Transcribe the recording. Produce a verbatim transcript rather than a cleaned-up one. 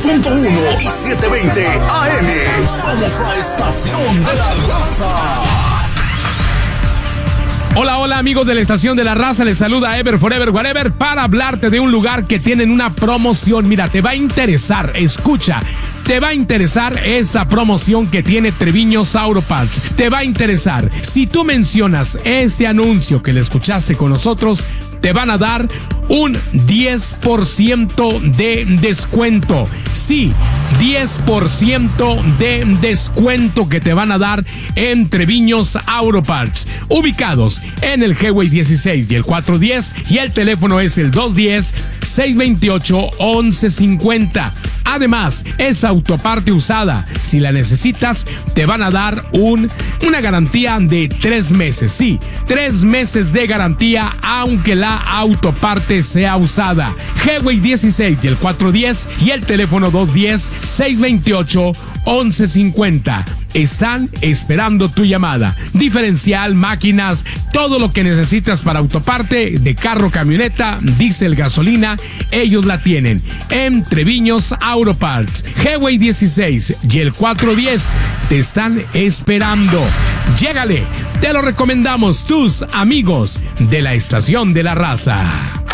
punto uno y setecientos veinte A M. Somos la estación de la raza. Hola, hola amigos de la estación de la raza, les saluda Ever Forever Whatever para hablarte de un lugar que tienen una promoción. Mira, te va a interesar, escucha, te va a interesar esta promoción que tiene Treviño Sauroparts. Te va a interesar. Si tú mencionas este anuncio que le escuchaste con nosotros, te van a dar un diez por ciento de descuento. Sí, diez por ciento de descuento que te van a dar en Treviños Auroparts, ubicados en el Highway dieciséis y el cuatrocientos diez, y el teléfono es el dos uno cero, seis dos ocho, once cincuenta. Además, es autoparte usada. Si la necesitas, te van a dar un, una garantía de tres meses. Sí, tres meses de garantía, aunque la autoparte sea usada. Highway dieciséis y el cuatrocientos diez y el teléfono dos uno cero, seis dos ocho, once cincuenta. Están esperando tu llamada. Diferencial, máquinas, todo lo que necesitas para autoparte de carro, camioneta, diésel, gasolina, ellos la tienen en Treviños Auroparts. Highway dieciséis y el cuatrocientos diez te están esperando. Llégale, te lo recomendamos, tus amigos de la estación de la raza.